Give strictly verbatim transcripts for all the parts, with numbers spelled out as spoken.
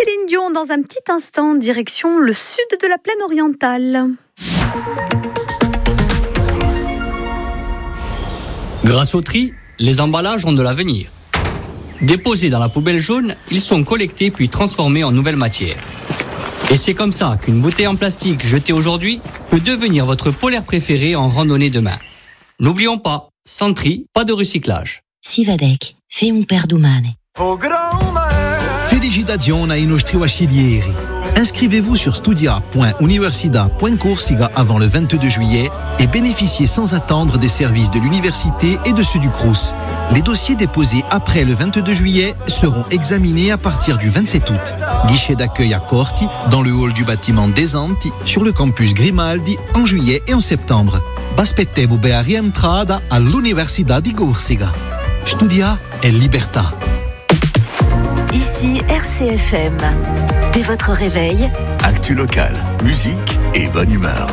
Céline Dion, dans un petit instant, direction le sud de la plaine orientale. Grâce au tri, les emballages ont de l'avenir. Déposés dans la poubelle jaune, ils sont collectés puis transformés en nouvelle matière. Et c'est comme ça qu'une bouteille en plastique jetée aujourd'hui peut devenir votre polaire préféré en randonnée demain. N'oublions pas, sans tri, pas de recyclage. Sivadec, fai un perdomane. Felicitazioni ai nostri vasciglieri. Inscrivez-vous sur studia point universidad point corsica avant le vingt-deux juillet et bénéficiez sans attendre des services de l'université et de ceux du Crous. Les dossiers déposés après le vingt-deux juillet seront examinés à partir du vingt-sept août. Guichet d'accueil à Corti, dans le hall du bâtiment des Anti, sur le campus Grimaldi, en juillet et en septembre. Baspettevo be a rientrada all'Università di Corsica. Studia è libertà. Ici R C F M. Dès votre réveil, actu local, musique et bonne humeur.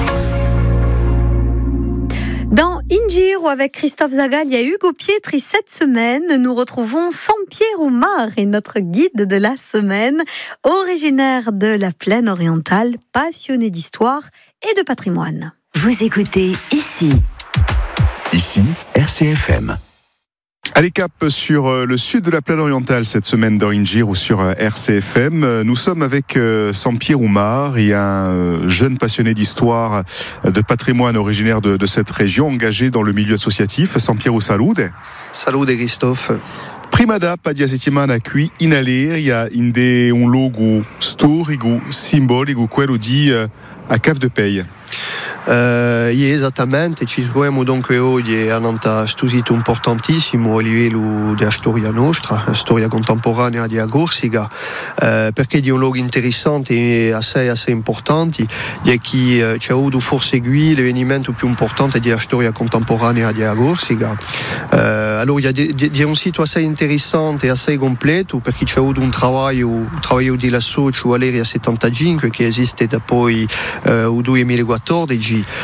Dans Ingiro avec Christophe Zagal et Hugo Pietri cette semaine, nous retrouvons Sampiero Mare, notre guide de la semaine, originaire de la plaine orientale, passionné d'histoire et de patrimoine. Vous écoutez ici. Ici, R C F M. Allez, cap sur le sud de la plaine orientale cette semaine dans Ingiro sur R C F M. Nous sommes avec Sampiero Mare, et un jeune passionné d'histoire, de patrimoine originaire de, de cette région, engagé dans le milieu associatif. Sampiero, salute. Salute Christophe. Prima data di settimana qui in Aleria, in de un luogo storico, simbolico, quello di a Cave de Pei. Uh, esattamente, ci troviamo dunque oggi a un sito importantissimo a livello della storia nostra, la storia contemporanea di Corsica, uh, perché è un luogo interessante e assai, assai importante, di chi uh, ci ha avuto forse seguire l'avvenimento più importante della storia contemporanea di Corsica. Uh, allora è un sito assai interessante e assai completo, perché ci ha avuto un lavoro, un lavoro dell'associo Aleria settantacinque che esiste da poi uh, il duemilaquattordici.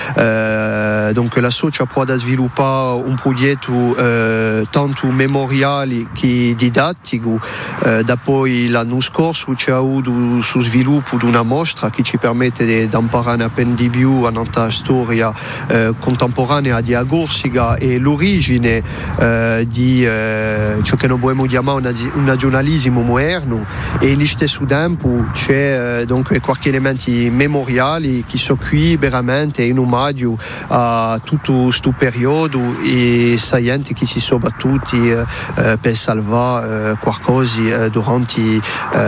Uh, donc l'associo può sviluppare un progetto uh, tanto memoriale che didattico. Uh, da poi l'anno scorso c'è avuto su sviluppo di una mostra che ci permette di imparare appena di più a nostra storia uh, contemporanea di Corsica e l'origine uh, di uh, ciò che noi possiamo chiamare un nazionalismo moderno, e allo stesso tempo c'è uh, donc qualche elemento memoriali che sono qui veramente in omaggio a tutto questo periodo e salienti che si sono battuti eh, per salvare eh, qualcosa eh, durante eh,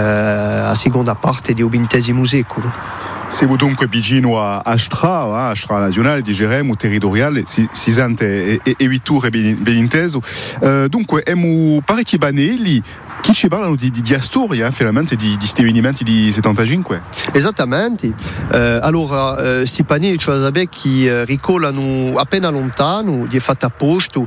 la seconda parte del ventesimo secolo. Siamo dunque vicino a Astra, Astra nazionale, digeremo, territoriale, si, si sente e, e vitture ben, ben inteso. Uh, dunque, abbiamo parecchi banelli che ci parlano di, di, di storia, finalmente, di questi avvenimenti di settantacinque. Esattamente. Uh, allora, questi uh, pannelli, cioè sapete, che uh, ricolano appena lontano, di fatto a posto, uh,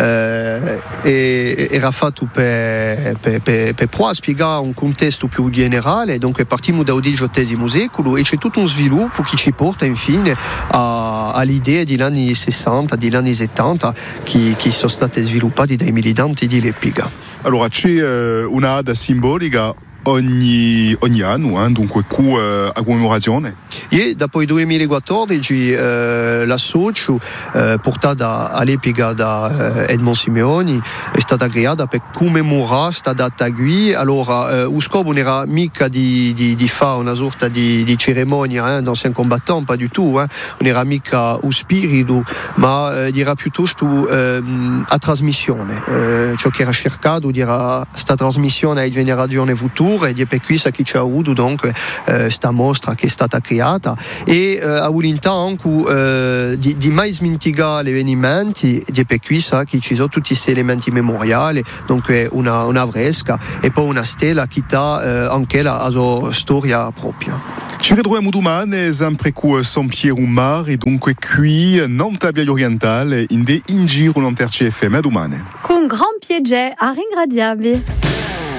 e, era fatto per, per, per, per poi spiegare un contesto più generale. Dunque, partiamo dal diciottesimo secolo e c'è tutto un sviluppo che ci porta infine a, all'idea degli anni sessanta, degli anni settanta che, che sono state sviluppate dai militanti di Leppiga. Allora c'è uh, una data simbolica ogni, ogni anno, eh, dunque con uh, a commemorazione. E dopo il duemilaquattordici eh, l'associo eh, portata all'epoca da eh, Edmond Simeoni è stata creata per commemorare questa data qui. Allora eh, lo scopo non era mica di, di, di fare una sorta di, di cerimonia eh, d'ancien combattant, pas du tout, eh. Non era mica lo spirito, ma eh, era piuttosto eh, a trasmissione. Eh, ciò che era cercato era questa trasmissione alle generazioni future, ed è per questo che ci ha avuto donc questa eh, mostra che è stata creata. E uh, a volontà anche uh, di, di mai smentigare gli avvenimenti, di per cui sa che ci sono tutti questi elementi memoriali, dunque una, una fresca e poi una stella che dà uh, anche la, la sua storia propria. Ci ritroviamo domani sempre con Sampiero Mare e dunque qui Nanta Via Orientale in de Ingiro l'Inter C F M. A domani. Con gran piacere, a ringraziarvi.